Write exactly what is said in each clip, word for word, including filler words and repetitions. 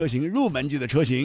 车型入门级的车型。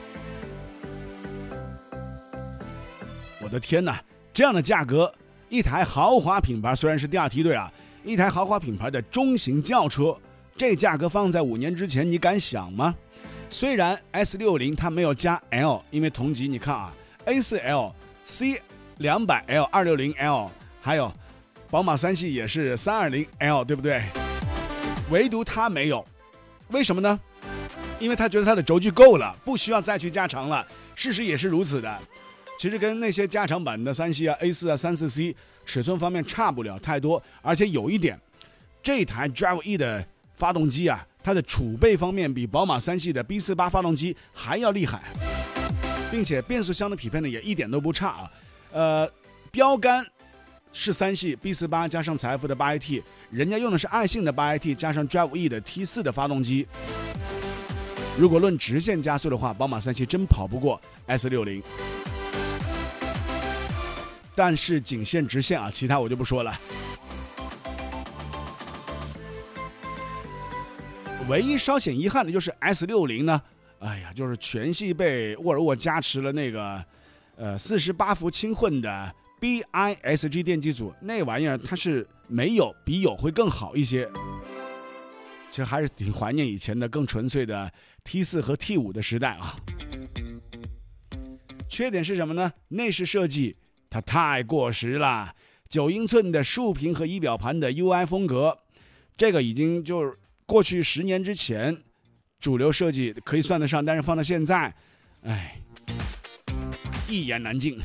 我的天哪，这样的价格，一台豪华品牌虽然是第二梯队啊，一台豪华品牌的中型轿车，这价格放在五年之前，你敢想吗？虽然 S 六十 它没有加 L， 因为同级你看啊 ，A 四 L、C 两百 L、二六零 L， 还有宝马三系也是三二零 L， 对不对？唯独它没有，为什么呢？因为他觉得他的轴距够了，不需要再去加长了。事实也是如此的。其实跟那些加长版的三系啊、A 四 啊、三四 C 尺寸方面差不了太多，而且有一点，这台 Drive E 的发动机啊，它的储备方面比宝马三系的 B 四十八 发动机还要厉害，并且变速箱的匹配呢也一点都不差啊。呃，标杆是三系 B 四十八 加上财富的 八 A T， 人家用的是爱信的 八 A T 加上 Drive E 的 T 四 的发动机。如果论直线加速的话，宝马三系真跑不过 S 六十。但是仅限直线啊，其他我就不说了。唯一稍显遗憾的就是 S 六十 呢，哎呀，就是全系被沃尔沃加持了那个呃四十八伏轻混的 B I S G 电机组，那玩意儿它是没有比有会更好一些。其实还是挺怀念以前的更纯粹的 T 四 和 T 五 的时代啊。缺点是什么呢？内饰设计它太过时了，九英寸的竖屏和仪表盘的 U I 风格，这个已经就是过去十年之前主流设计可以算得上，但是放到现在，哎，一言难尽。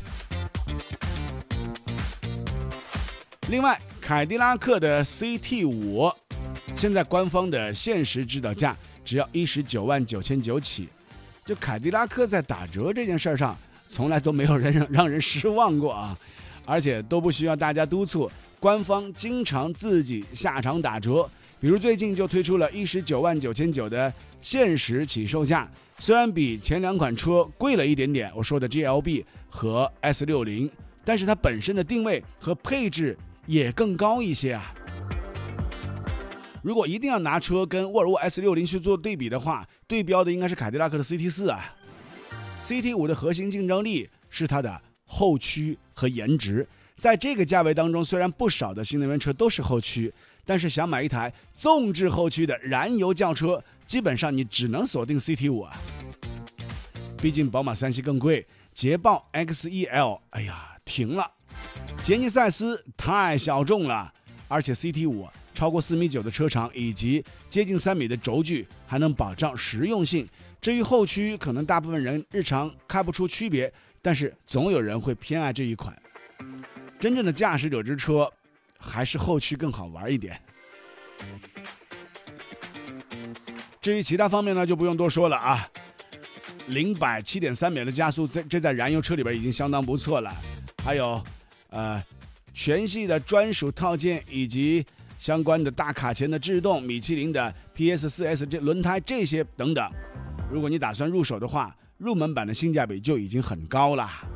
另外，凯迪拉克的 C T 五。现在官方的限时指导价只要一十九万九千九起，就凯迪拉克在打折这件事上，从来都没有人让让人失望过啊，而且都不需要大家督促，官方经常自己下场打折。比如最近就推出了一十九万九千九的限时起售价，虽然比前两款车贵了一点点，我说的 G L B 和 S 六十，但是它本身的定位和配置也更高一些啊。如果一定要拿车跟沃尔沃 S 六十 去做对比的话，对标的应该是凯迪拉克的 C T 四 啊。C T 五 的核心竞争力是它的后驱和颜值，在这个价位当中，虽然不少的新能源车都是后驱，但是想买一台纵置后驱的燃油轿车，基本上你只能锁定 C T 五 啊。毕竟宝马三系更贵，捷豹 X E L 哎呀停了，杰尼赛斯太小众了，而且 C T 五超过四米九的车长以及接近三米的轴距，还能保障实用性。至于后驱，可能大部分人日常看不出区别，但是总有人会偏爱这一款。真正的驾驶者之车，还是后驱更好玩一点。至于其他方面呢，就不用多说了啊。零百 七点三秒的加速，这在燃油车里边已经相当不错了。还有，呃，全系的专属套件以及相关的大卡钳的制动，米其林的 P S 四 S 这轮胎这些等等，如果你打算入手的话，入门版的性价比就已经很高了。